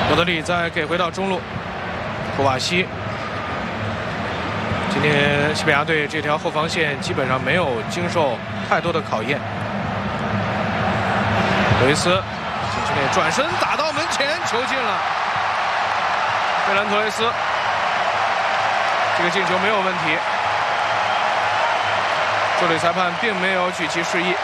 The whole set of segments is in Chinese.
罗德里再给回到中路，库瓦西。今天西班牙队这条后防线基本上没有经受太多的考验。罗伊斯禁区内转身打到门前，球进了。费兰托雷斯，这个进球没有问题。助理裁判并没有举旗示意。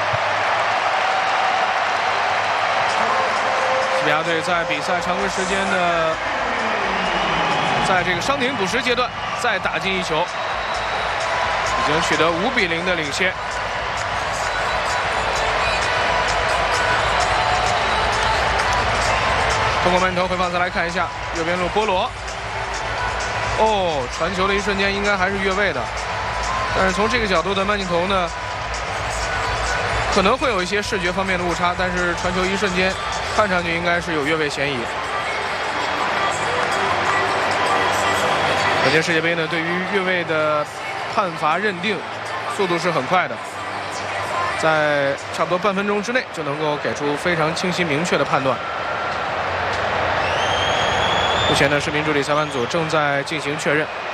西班牙队在比赛常规时间的，在这个伤停补时阶段再打进一球，已经取得5比0的领先。通过门头回放再来看一下，右边路波罗，哦，传球的一瞬间应该还是越位的，但是从这个角度的慢镜头呢，可能会有一些视觉方面的误差，但是传球一瞬间看上去应该是有越位嫌疑。本届世界杯呢，对于越位的判罚认定速度是很快的，在差不多半分钟之内就能够给出非常清晰明确的判断。目前呢，视频助理裁判组正在进行确认。